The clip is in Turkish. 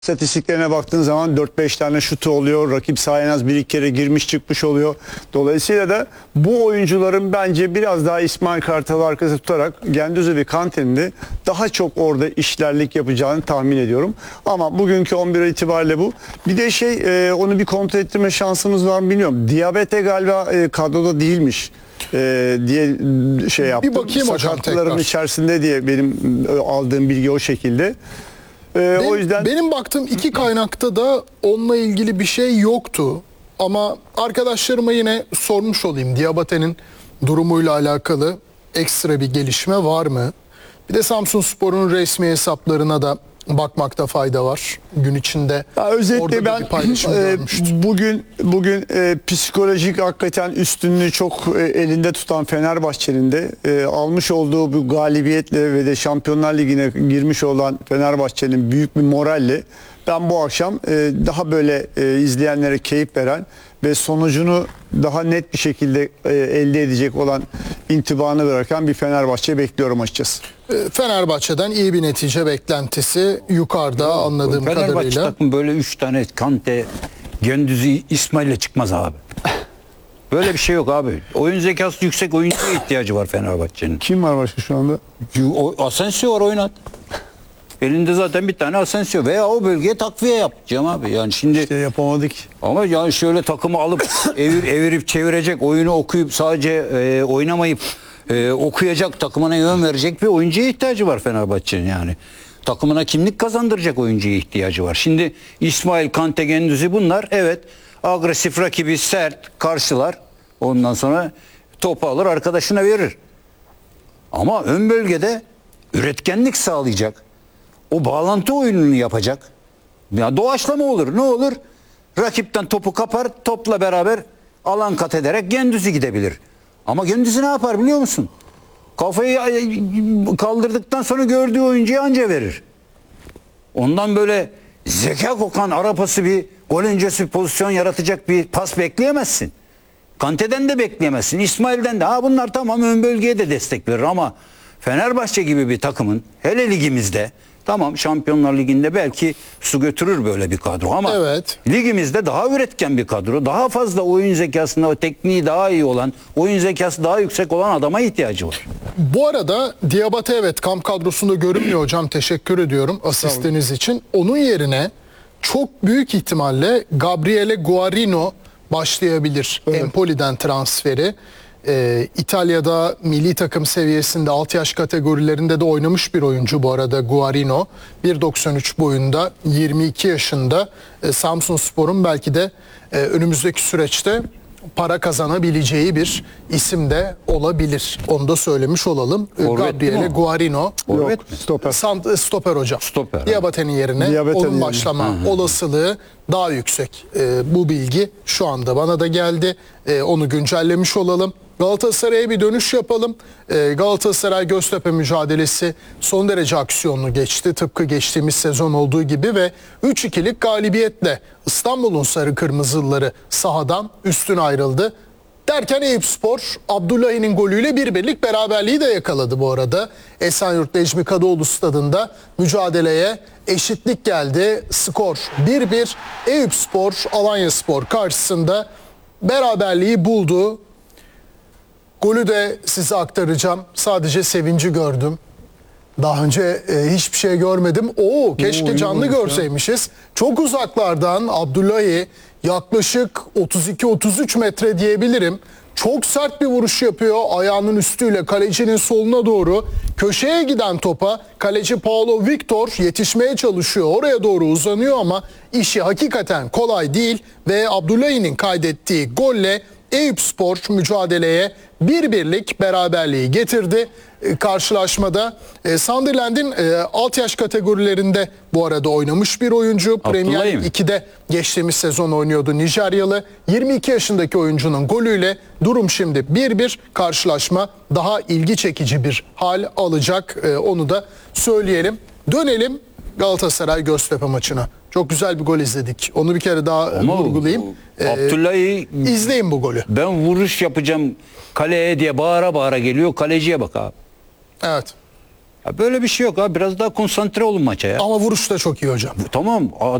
İstatistiklerine baktığın zaman 4-5 tane şutu oluyor. Rakip sahaya en az 1-2 kere girmiş çıkmış oluyor. Dolayısıyla da bu oyuncuların bence biraz daha İsmail Kartal'ı arkası tutarak Guendouzi ve Kante'nin de daha çok orada işlerlik yapacağını tahmin ediyorum. Ama bugünkü 11 itibariyle bu. Bir de onu bir kontrol ettirme şansımız var mı bilmiyorum. Diyabete galiba kadroda değilmiş. Diye şey yaptım. Bir bakayım hocam Sakatlıkların içerisinde diye benim aldığım bilgi o şekilde. O yüzden benim baktığım iki kaynakta da onunla ilgili bir şey yoktu. Ama arkadaşlarıma yine sormuş olayım. Diabate'nin durumuyla alakalı ekstra bir gelişme var mı? Bir de Samsunspor'un resmi hesaplarına da bakmakta fayda var. Gün içinde özetle ben bugün psikolojik hakikaten üstünlüğü çok elinde tutan Fenerbahçe'nin de almış olduğu bu galibiyetle ve de Şampiyonlar Ligi'ne girmiş olan Fenerbahçe'nin büyük bir moralle ben bu akşam daha böyle izleyenlere keyif veren ve sonucunu daha net bir şekilde elde edecek olan intibanı bırakan bir Fenerbahçe bekliyorum açıkçası. Fenerbahçe'den iyi bir netice beklentisi yukarıda anladığım Fenerbahçe kadarıyla. Fenerbahçe takım böyle 3 tane Kante, Guendouzi, İsmail'le çıkmaz abi. Böyle bir şey yok abi. Oyun zekası yüksek oyuncuya ihtiyacı var Fenerbahçe'nin. Kim var başka şu anda? Asensio var, oynat. Elinde zaten bir tane Asensio veya o bölgeye takviye yapacağım abi. Yani şimdi İşte yapamadık. Ama yani şöyle takımı alıp evirip çevirecek, oyunu okuyup sadece oynamayıp okuyacak, takımına yön verecek bir oyuncuya ihtiyacı var Fenerbahçe'nin yani. Takımına kimlik kazandıracak oyuncuya ihtiyacı var. Şimdi İsmail, Kante, Guendouzi bunlar evet agresif, rakibi sert karşılar. Ondan sonra topu alır arkadaşına verir. Ama ön bölgede üretkenlik sağlayacak. O bağlantı oyununu yapacak. Ya doğaçlama olur. Ne olur? Rakipten topu kapar, topla beraber alan kat ederek Guendouzi gidebilir. Ama Guendouzi ne yapar biliyor musun? Kafayı kaldırdıktan sonra gördüğü oyuncuya anca verir. Ondan böyle zeka kokan ara pası bir gol öncesi pozisyon yaratacak bir pas bekleyemezsin. Kante'den de bekleyemezsin. İsmail'den de. Bunlar tamam ön bölgeye de destek verir ama Fenerbahçe gibi bir takımın hele ligimizde tamam Şampiyonlar Ligi'nde belki su götürür böyle bir kadro ama evet, ligimizde daha üretken bir kadro, daha fazla oyun zekasında ve tekniği daha iyi olan, oyun zekası daha yüksek olan adama ihtiyacı var. Bu arada Diabate evet kamp kadrosunda görünmüyor hocam, teşekkür ediyorum asistiniz için. Onun yerine çok büyük ihtimalle Gabriele Guarino başlayabilir, evet. Empoli'den transferi. İtalya'da milli takım seviyesinde 6 yaş kategorilerinde de oynamış bir oyuncu bu arada Guarino. 1.93 boyunda, 22 yaşında. Samsunspor'un belki de önümüzdeki süreçte para kazanabileceği bir isim de olabilir. Onu da söylemiş olalım. Gabriele Guarino. Yok, stoper hocam. Stoper. Diabate'nin yerine onun başlama olasılığı daha yüksek. Bu bilgi şu anda bana da geldi. Onu güncellemiş olalım. Galatasaray'a bir dönüş yapalım. Galatasaray Göztepe mücadelesi son derece aksiyonlu geçti. Tıpkı geçtiğimiz sezon olduğu gibi ve 3-2'lik galibiyetle İstanbul'un sarı kırmızıları sahadan üstün ayrıldı. Derken Eyüpspor Abdullahi'nin golüyle 1-1'lik beraberliği de yakaladı bu arada. Esenyurt Necmi Kadıoğlu stadında mücadeleye eşitlik geldi. Skor 1-1. Eyüpspor Alanyaspor karşısında beraberliği buldu. Golü de size aktaracağım. Sadece sevinci gördüm. Daha önce hiçbir şey görmedim. Keşke canlı görseymişiz. Çok uzaklardan Abdullahi yaklaşık 32-33 metre diyebilirim. Çok sert bir vuruş yapıyor ayağının üstüyle kalecinin soluna doğru. Köşeye giden topa kaleci Paulo Victor yetişmeye çalışıyor. Oraya doğru uzanıyor ama işi hakikaten kolay değil. Ve Abdullahi'nin kaydettiği golle Eyüpspor mücadeleye 1-1'lik beraberliği getirdi. Karşılaşmada Sunderland'in alt yaş kategorilerinde bu arada oynamış bir oyuncu. Premier Lig 2'de geçtiğimiz sezon oynuyordu Nijeryalı. 22 yaşındaki oyuncunun golüyle durum şimdi 1-1. Karşılaşma daha ilgi çekici bir hal alacak. Onu da söyleyelim. Dönelim Galatasaray Göztepe maçına. Çok güzel bir gol izledik. Onu bir kere daha vurgulayayım. Abdullahi izleyin bu golü. Ben vuruş yapacağım kaleye diye bağıra bağıra geliyor. Kaleciye bak abi. Evet. Ya böyle bir şey yok abi. Biraz daha konsantre olun maça ya. Ama vuruş da çok iyi hocam. Tamam.